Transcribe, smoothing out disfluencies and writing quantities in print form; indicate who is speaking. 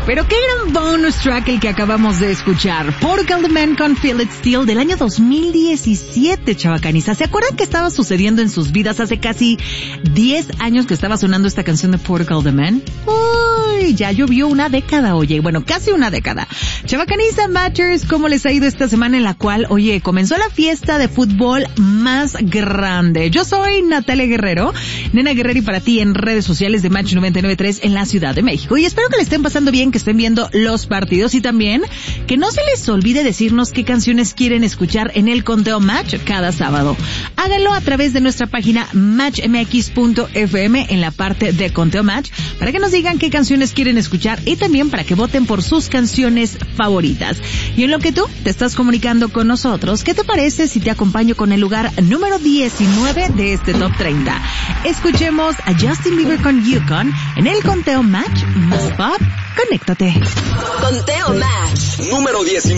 Speaker 1: Pero qué gran bonus track el que acabamos de escuchar. Portugal The Man con Feel It Still del año 2017, chavacaniza. ¿Se acuerdan qué estaba sucediendo en sus vidas hace casi 10 años que estaba sonando esta canción de Portugal The Man? Uy, ya llovió una década, oye. Bueno, casi una década. Chavacaniza Matchers, ¿cómo les ha ido esta semana en la cual, oye, comenzó la fiesta de fútbol más grande? Yo soy Natalia Guerrero, Nena Guerrero, y para ti en redes sociales de Match 99.3 en la Ciudad de México. Y espero que le estén pasando bien, que estén viendo los partidos y también que no se les olvide decirnos qué canciones quieren escuchar en el conteo Match cada sábado. Háganlo a través de nuestra página matchmx.fm en la parte de conteo Match para que nos digan qué canciones quieren escuchar y también para que voten por sus canciones favoritas. Y en lo que tú te estás comunicando con nosotros, ¿qué te parece si te acompaño con el lugar número 19 de este Top 30? Escuchemos a Justin Bieber con Yukon en el conteo Match más pop. Conéctate.
Speaker 2: Conteo Match número 19.